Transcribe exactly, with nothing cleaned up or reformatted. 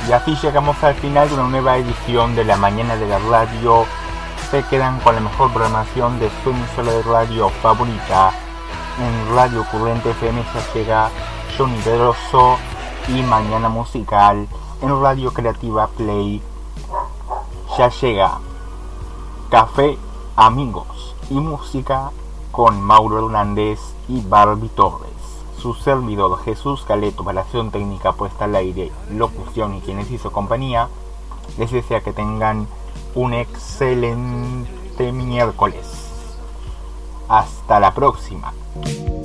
Y así llegamos al final de una nueva edición de la mañana de la radio. Se quedan con la mejor programación de su emisora de radio favorita. En Radio Currente F M ya llega Johnny Pedroso y Mañana Musical. En Radio Creativa Play ya llega Café, Amigos y Música con Mauro Hernández y Barbie Torres. Su servidor Jesús Caleto, operación técnica puesta al aire, locución y quienes hizo compañía, les desea que tengan un excelente miércoles. Hasta la próxima.